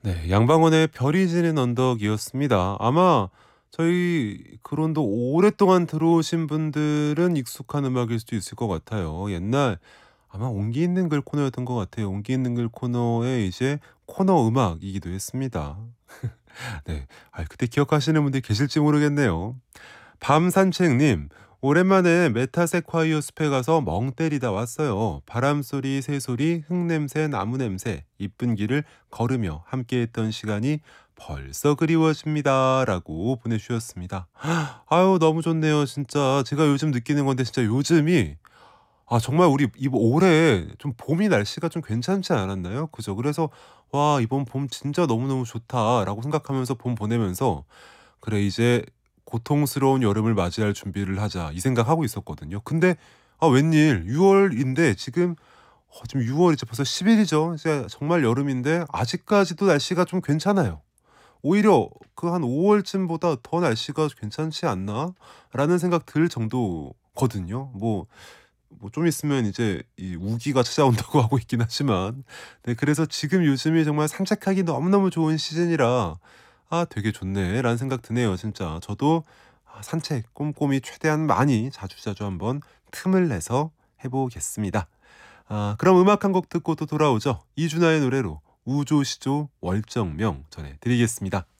네. 양방원의 별이 지는 언덕이었습니다. 아마 저희 크론도 오랫동안 들어오신 분들은 익숙한 음악일 수도 있을 것 같아요. 옛날 아마 온기 있는 글 코너였던 것 같아요. 온기 있는 글 코너의 이제 코너 음악이기도 했습니다. 네. 그때 기억하시는 분들이 계실지 모르겠네요. 밤산책님, 오랜만에 메타세콰이어 숲에 가서 멍 때리다 왔어요. 바람소리, 새소리, 흙냄새, 나무냄새, 이쁜 길을 걸으며 함께했던 시간이 벌써 그리워집니다. 라고 보내주셨습니다. 아유, 너무 좋네요. 진짜 제가 요즘 느끼는 건데 진짜 요즘이 정말 우리 이번 올해 좀 봄이 날씨가 좀 괜찮지 않았나요? 그죠? 그래서 '와 이번 봄 진짜 너무너무 좋다.'라고 생각하면서 봄 보내면서 '그래 이제 고통스러운 여름을 맞이할 준비를 하자.' 이 생각하고 있었거든요. 근데 웬일 6월 월인데 지금 6월 월 이제 벌써 10일 일이죠. 이제 정말 여름인데 아직까지도 날씨가 좀 괜찮아요. 오히려 그 한 5월 월쯤보다 더 날씨가 괜찮지 않나라는 생각 들 정도거든요. 좀 있으면 이제 이 우기가 찾아온다고 하고 있긴 하지만 네, 그래서 지금 요즘이 정말 산책하기 너무너무 좋은 시즌이라 '아 되게 좋네.'라는 생각 드네요 진짜. 저도 산책 꼼꼼히 최대한 많이 자주자주 한번 틈을 내서 해 보겠습니다. 그럼 음악 한 곡 듣고 또 돌아오죠. 이준하의 노래로 우조시조 월정명 전해 드리겠습니다.